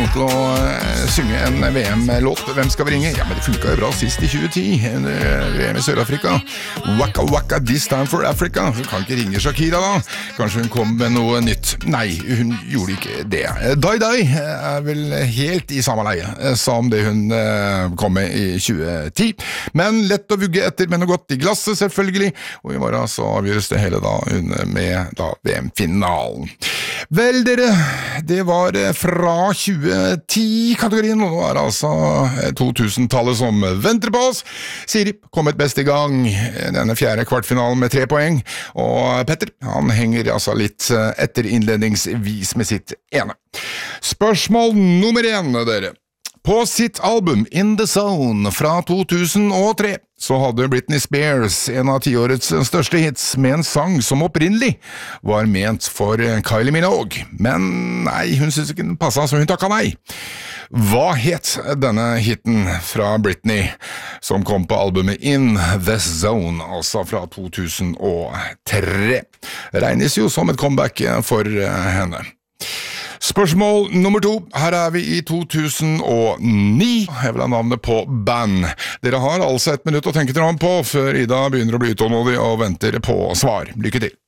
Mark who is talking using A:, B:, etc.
A: noen til å synge en VM-låt. Hvem skal vi ringe? Ja, men det funket jo bra sist i 2010 under VM i Sør-Afrika. Waka waka this time for Africa. Så kan ikke ringe Shakira da. Kanskje hun kom med noe nytt. Nei, hun gjorde ikke det. Dai Dai er vel helt i samme leie som det hun kom med i 2010. Men lett å vugge etter med noe godt i glasset selvfølgelig. Og i morgen så avgjøres det hele da med da VM-finalen. Vel dere, det var fra 2010-kategorien, og nå er det altså 2000-tallet som venter på oss. Siri kommet best i gang denne fjerde kvartfinalen med 3 poeng, og Petter, han henger altså litt etter innledningsvis med sitt ene. Spørsmål nummer 1, dere. På sitt album In The Zone fra 2003 så hadde Britney Spears en av 10-årets største hits med en sang som opprinnelig var ment for Kylie Minogue. Men nei, hun synes ikke den passet, så hun takket nei. Hva het denne hiten fra Britney som kom på albumet In The Zone, altså fra 2003? Regnes jo som et comeback for henne. Spørsmål nummer 2. Her er vi i 2009. Jeg vil ha navnet på band. Dere har altså 1 minutt å tenke dere om på før Ida begynner å bli utålmodig og venter på svar. Lykke til!